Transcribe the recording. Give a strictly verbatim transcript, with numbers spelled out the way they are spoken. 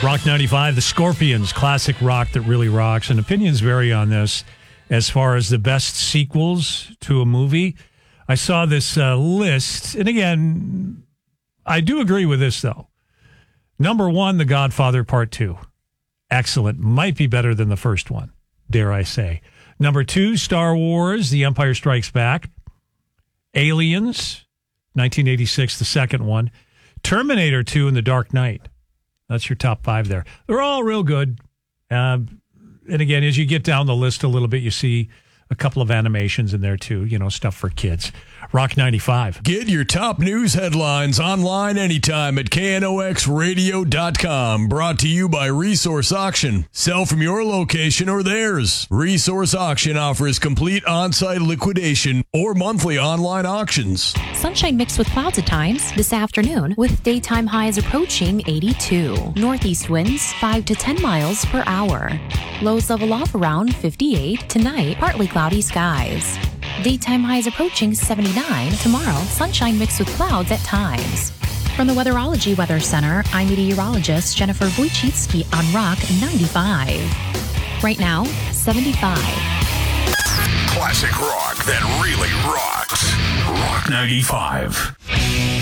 Rock ninety-five, the Scorpions, classic rock that really rocks. And opinions vary on this as far as the best sequels to a movie. I saw this uh, list. And again, I do agree with this, though. Number one, The Godfather Part two. Excellent. Might be better than the first one, dare I say. Number two, Star Wars, The Empire Strikes Back. Aliens, nineteen eighty-six, the second one. Terminator two and The Dark Knight. That's your top five there. They're all real good. Uh, and again, as you get down the list a little bit, you see a couple of animations in there too, you know, stuff for kids. Rock ninety-five. Get your top news headlines online anytime at K N O X radio dot com. Brought to you by Resource Auction. Sell from your location or theirs. Resource Auction offers complete on-site liquidation or monthly online auctions. Sunshine mixed with clouds at times this afternoon, with daytime highs approaching eighty-two. Northeast winds five to ten miles per hour. Lows level off around fifty-eight. Tonight, partly cloudy skies. Daytime highs approaching seventy-nine. Tomorrow, sunshine mixed with clouds at times. From the Weatherology Weather Center, I'm meteorologist Jennifer Wojcicki on Rock ninety-five. Right now, seventy-five. Classic rock that really rocks. Rock ninety-five.